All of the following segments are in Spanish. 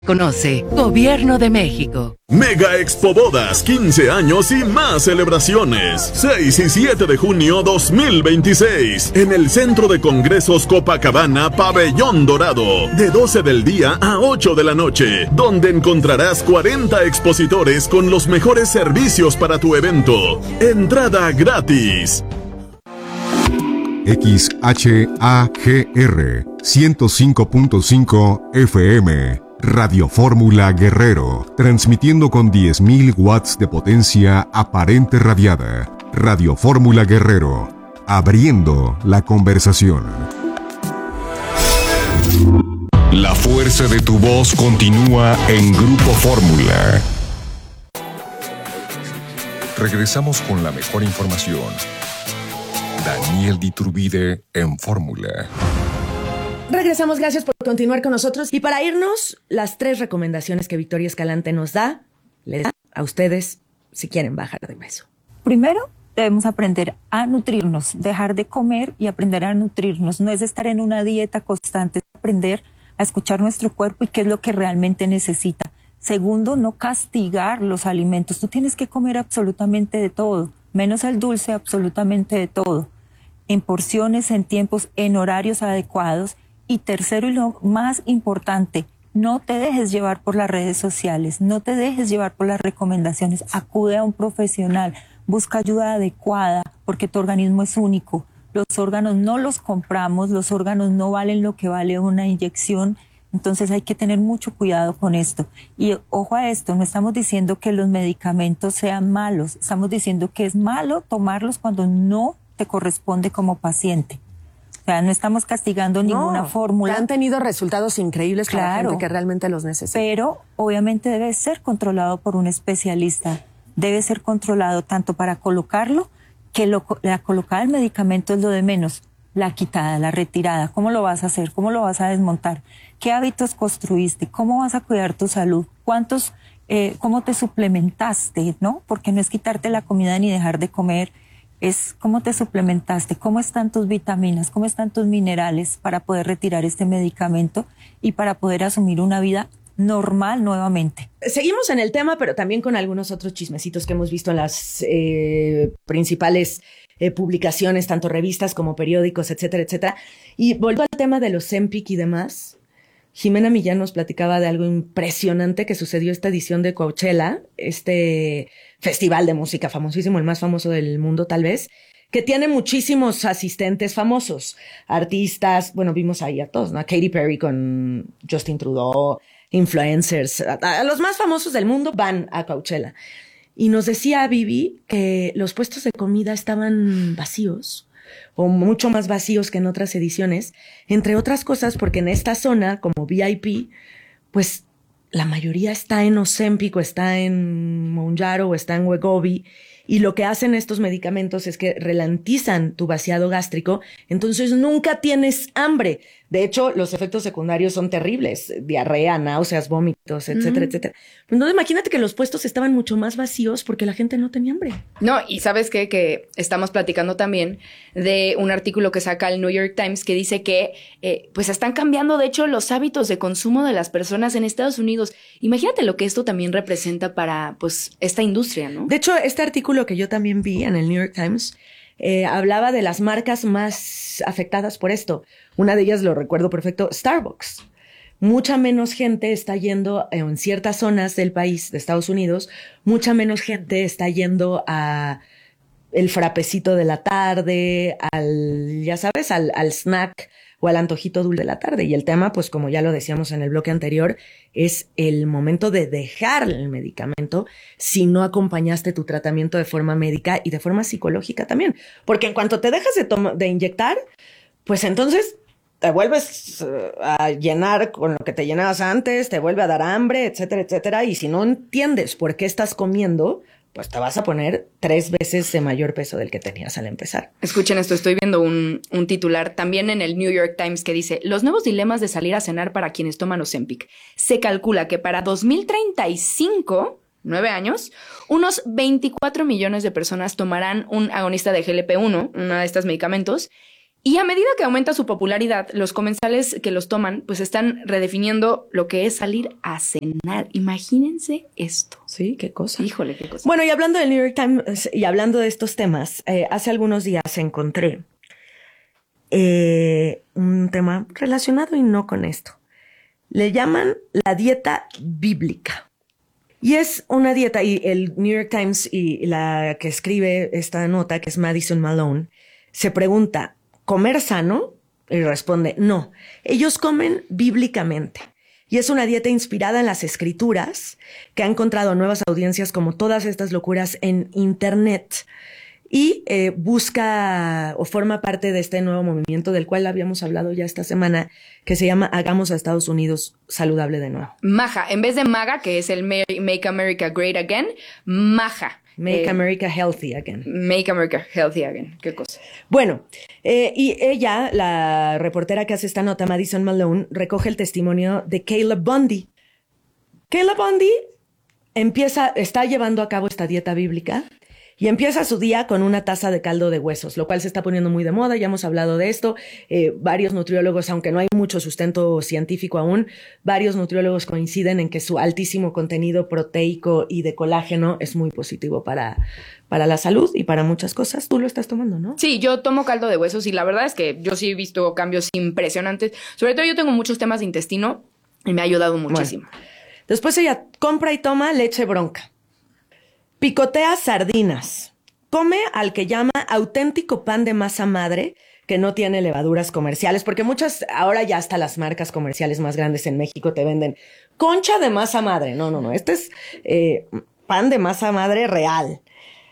Conoce Gobierno de México. Mega Expo Bodas, 15 años y más celebraciones. 6 y 7 de junio 2026. En el Centro de Congresos Copacabana, Pabellón Dorado. De 12 del día a 8 de la noche. Donde encontrarás 40 expositores con los mejores servicios para tu evento. Entrada gratis. XHAGR 105.5 FM. Radio Fórmula Guerrero, transmitiendo con 10.000 watts de potencia aparente radiada. Radio Fórmula Guerrero, abriendo la conversación. La fuerza de tu voz continúa en Grupo Fórmula. Regresamos con la mejor información. Daniel Diturbide en Fórmula. Regresamos, gracias por continuar con nosotros. Y para irnos, las 3 recomendaciones que Victoria Escalante nos da, les da a ustedes si quieren bajar de peso. Primero, debemos aprender a nutrirnos, dejar de comer y aprender a nutrirnos. No es estar en una dieta constante, es aprender a escuchar nuestro cuerpo y qué es lo que realmente necesita. Segundo, no castigar los alimentos. Tú tienes que comer absolutamente de todo, menos el dulce, absolutamente de todo, en porciones, en tiempos, en horarios adecuados. Y tercero, y lo más importante, no te dejes llevar por las redes sociales, no te dejes llevar por las recomendaciones, acude a un profesional, busca ayuda adecuada, porque tu organismo es único. Los órganos no los compramos, los órganos no valen lo que vale una inyección, entonces hay que tener mucho cuidado con esto. Y ojo a esto, no estamos diciendo que los medicamentos sean malos, estamos diciendo que es malo tomarlos cuando no te corresponde como paciente. O sea, no estamos castigando ninguna fórmula. Han tenido resultados increíbles para Claro, gente que realmente los necesita. pero obviamente debe ser controlado por un especialista. Debe ser controlado tanto para colocarlo, que la colocada del medicamento es lo de menos. La quitada, la retirada, ¿cómo lo vas a hacer? ¿Cómo lo vas a desmontar? ¿Qué hábitos construiste? ¿Cómo vas a cuidar tu salud? ¿Cómo te suplementaste? ¿No? Porque no es quitarte la comida ni dejar de comer, es cómo te suplementaste, cómo están tus vitaminas, cómo están tus minerales para poder retirar este medicamento y para poder asumir una vida normal nuevamente. Seguimos en el tema, pero también con algunos otros chismecitos que hemos visto en las principales publicaciones, tanto revistas como periódicos, etcétera, etcétera. Y volviendo al tema de los Ozempic y demás, Jimena Millán nos platicaba de algo impresionante que sucedió esta edición de Coachella, este festival de música famosísimo, el más famoso del mundo tal vez, que tiene muchísimos asistentes famosos, artistas, bueno, vimos ahí a todos, ¿no? A Katy Perry con Justin Trudeau, influencers, a los más famosos del mundo van a Coachella. Y nos decía Vivi que los puestos de comida estaban vacíos, o mucho más vacíos que en otras ediciones, entre otras cosas porque en esta zona, como VIP, pues la mayoría está en Ozempic, o está en Mounjaro, o está en Wegovy, y lo que hacen estos medicamentos es que ralentizan tu vaciado gástrico, entonces nunca tienes hambre. De hecho, los efectos secundarios son terribles, diarrea, náuseas, vómitos, etcétera, etcétera. Entonces imagínate que los puestos estaban mucho más vacíos porque la gente no tenía hambre. No, y ¿sabes qué? Que estamos platicando también de un artículo que saca el New York Times que dice que pues están cambiando, de hecho, los hábitos de consumo de las personas en Estados Unidos. Imagínate lo que esto también representa para pues esta industria, ¿no? De hecho, este artículo que yo también vi en el New York Times hablaba de las marcas más afectadas por esto. Una de ellas, lo recuerdo perfecto, Starbucks. Mucha menos gente está yendo en ciertas zonas del país, de Estados Unidos, mucha menos gente está yendo a el frapecito de la tarde, ya sabes, al snack o al antojito dulce de la tarde. Y el tema, pues como ya lo decíamos en el bloque anterior, es el momento de dejar el medicamento si no acompañaste tu tratamiento de forma médica y de forma psicológica también. Porque en cuanto te dejas de inyectar, pues entonces te vuelves a llenar con lo que te llenabas antes, te vuelve a dar hambre, etcétera, etcétera. Y si no entiendes por qué estás comiendo, pues te vas a poner 3 veces de mayor peso del que tenías al empezar. Escuchen esto, estoy viendo un titular también en el New York Times que dice: los nuevos dilemas de salir a cenar para quienes toman Ozempic. Se calcula que para 2035, 9 años, unos 24 millones de personas tomarán un agonista de GLP-1, uno de estos medicamentos, Y a medida que aumenta su popularidad, los comensales que los toman, pues están redefiniendo lo que es salir a cenar. Imagínense esto. Sí, qué cosa. Híjole, qué cosa. Bueno, y hablando del New York Times y hablando de estos temas, hace algunos días encontré un tema relacionado y no con esto. Le llaman la dieta bíblica. Y es una dieta, y el New York Times y la que escribe esta nota, que es Madison Malone, se pregunta, ¿comer sano? Y responde, no, ellos comen bíblicamente. Y es una dieta inspirada en las escrituras que ha encontrado nuevas audiencias como todas estas locuras en Internet. Y busca o forma parte de este nuevo movimiento del cual habíamos hablado ya esta semana, que se llama Hagamos a Estados Unidos saludable de nuevo. MAGA, en vez de MAGA, que es el Make America Great Again, MAGA. Make America Healthy Again. Make America Healthy Again. Qué cosa. Bueno, y ella, la reportera que hace esta nota, Madison Malone, recoge el testimonio de Caleb Bundy. Caleb Bundy está llevando a cabo esta dieta bíblica y empieza su día con una taza de caldo de huesos, lo cual se está poniendo muy de moda. Ya hemos hablado de esto. Varios nutriólogos, aunque no hay mucho sustento científico aún, varios nutriólogos coinciden en que su altísimo contenido proteico y de colágeno es muy positivo para la salud y para muchas cosas. Tú lo estás tomando, ¿no? Sí, yo tomo caldo de huesos y la verdad es que yo sí he visto cambios impresionantes. Sobre todo yo tengo muchos temas de intestino y me ha ayudado muchísimo. Bueno, después ella compra y toma leche bronca. Picotea sardinas. Come al que llama auténtico pan de masa madre, que no tiene levaduras comerciales, porque ahora ya hasta las marcas comerciales más grandes en México te venden concha de masa madre. No. Este es pan de masa madre real.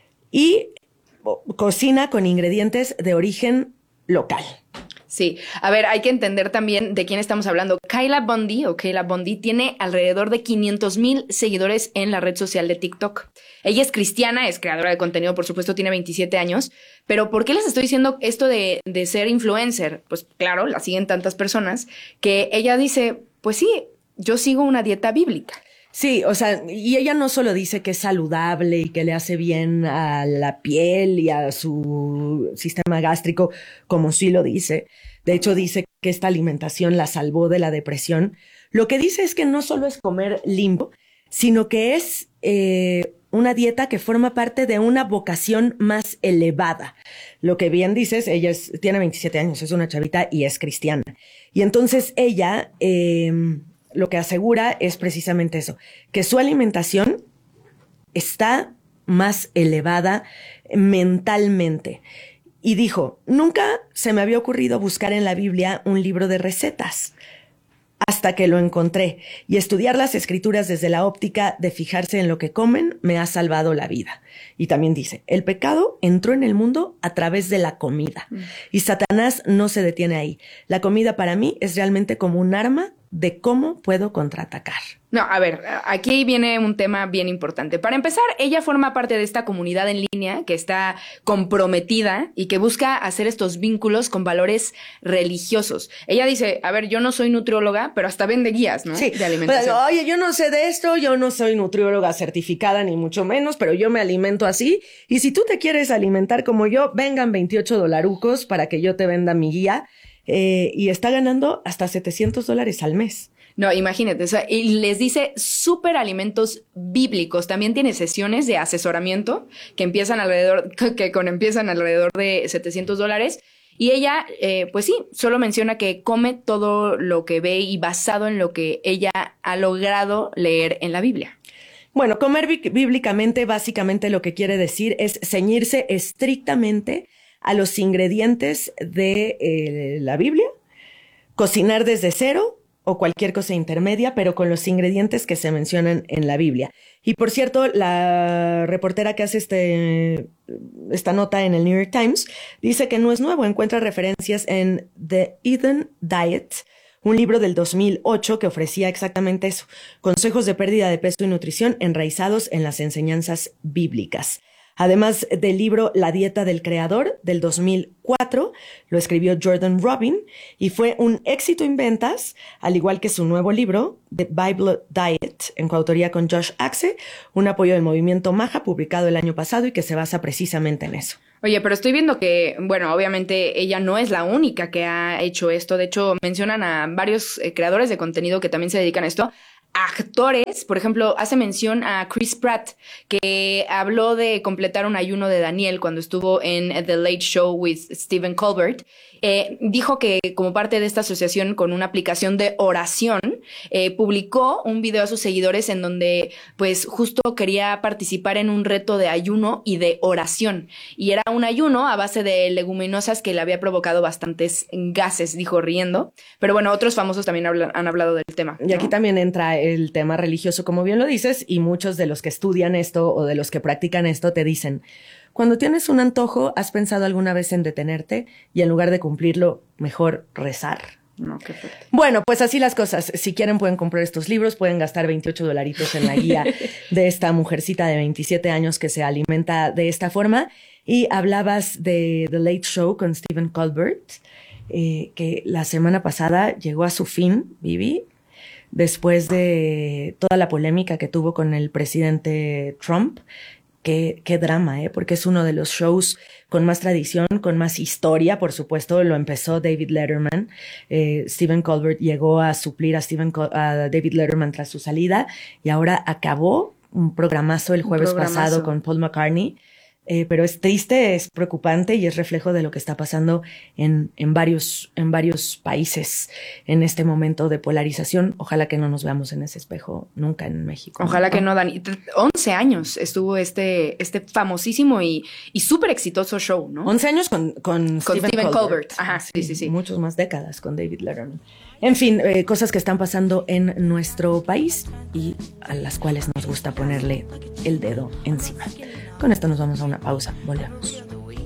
Y cocina con ingredientes de origen local. Sí, a ver, hay que entender también de quién estamos hablando. Kayla Bundy tiene alrededor de 500,000 seguidores en la red social de TikTok. Ella es cristiana, es creadora de contenido, por supuesto, tiene 27 años. Pero ¿por qué les estoy diciendo esto de ser influencer? Pues claro, la siguen tantas personas que ella dice, pues sí, yo sigo una dieta bíblica. Sí, o sea, y ella no solo dice que es saludable y que le hace bien a la piel y a su sistema gástrico, como sí lo dice. De hecho, dice que esta alimentación la salvó de la depresión. Lo que dice es que no solo es comer limpo, sino que es una dieta que forma parte de una vocación más elevada. Lo que bien dices, ella tiene 27 años, es una chavita y es cristiana. Y entonces ella... lo que asegura es precisamente eso, que su alimentación está más elevada mentalmente. Y dijo, nunca se me había ocurrido buscar en la Biblia un libro de recetas, hasta que lo encontré. Y estudiar las escrituras desde la óptica de fijarse en lo que comen me ha salvado la vida. Y también dice, el pecado entró en el mundo a través de la comida. Y Satanás no se detiene ahí. La comida para mí es realmente como un arma de cómo puedo contraatacar. No, a ver, aquí viene un tema bien importante. Para empezar, ella forma parte de esta comunidad en línea que está comprometida y que busca hacer estos vínculos con valores religiosos. Ella dice, a ver, yo no soy nutrióloga, pero hasta vende guías, ¿no? Sí, de alimentación. Pero, oye, yo no sé de esto, yo no soy nutrióloga certificada ni mucho menos, pero yo me alimento así. Y si tú te quieres alimentar como yo, vengan $28 para que yo te venda mi guía. Y está ganando hasta $700 al mes. No, imagínate, o sea, y les dice súper alimentos bíblicos. También tiene sesiones de asesoramiento que empiezan alrededor de $700. Y ella, pues sí, solo menciona que come todo lo que ve y basado en lo que ella ha logrado leer en la Biblia. Bueno, comer bíblicamente básicamente lo que quiere decir es ceñirse estrictamente a los ingredientes de la Biblia, cocinar desde cero o cualquier cosa intermedia, pero con los ingredientes que se mencionan en la Biblia. Y por cierto, la reportera que hace esta nota en el New York Times dice que no es nuevo, encuentra referencias en The Eden Diet, un libro del 2008 que ofrecía exactamente eso, consejos de pérdida de peso y nutrición enraizados en las enseñanzas bíblicas. Además del libro La dieta del creador del 2004, lo escribió Jordan Rubin y fue un éxito en ventas, al igual que su nuevo libro, The Bible Diet, en coautoría con Josh Axe, un apoyo del movimiento MAGA publicado el año pasado y que se basa precisamente en eso. Oye, pero estoy viendo que, bueno, obviamente ella no es la única que ha hecho esto. De hecho, mencionan a varios creadores de contenido que también se dedican a esto. Actores, por ejemplo, hace mención a Chris Pratt, que habló de completar un ayuno de Daniel cuando estuvo en The Late Show with Stephen Colbert. Dijo que como parte de esta asociación con una aplicación de oración, publicó un video a sus seguidores en donde pues justo quería participar en un reto de ayuno y de oración. Y era un ayuno a base de leguminosas que le había provocado bastantes gases, dijo riendo. Pero bueno, otros famosos también han hablado del tema, ¿no? Y aquí también entra el tema religioso, como bien lo dices, y muchos de los que estudian esto o de los que practican esto te dicen: cuando tienes un antojo, ¿has pensado alguna vez en detenerte y en lugar de cumplirlo, mejor rezar? No, qué fuerte. Bueno, pues así las cosas. Si quieren pueden comprar estos libros, pueden gastar $28 en la guía de esta mujercita de 27 años que se alimenta de esta forma. Y hablabas de The Late Show con Stephen Colbert, que la semana pasada llegó a su fin, Vivi, después de toda la polémica que tuvo con el presidente Trump. Qué drama, porque es uno de los shows con más tradición, con más historia. Por supuesto, lo empezó David Letterman. Stephen Colbert llegó a suplir a David Letterman tras su salida y ahora acabó un programazo el jueves pasado con Paul McCartney. Pero es triste, es preocupante y es reflejo de lo que está pasando en varios países en este momento de polarización. Ojalá que no nos veamos en ese espejo nunca en México. Ojalá que no, Dani. 11 años estuvo este famosísimo y súper exitoso show, ¿no? 11 años con Stephen Colbert. Ajá, sí. Muchos más décadas con David Letterman. En fin, cosas que están pasando en nuestro país y a las cuales nos gusta ponerle el dedo encima. Con esto nos vamos a una pausa. Volvemos.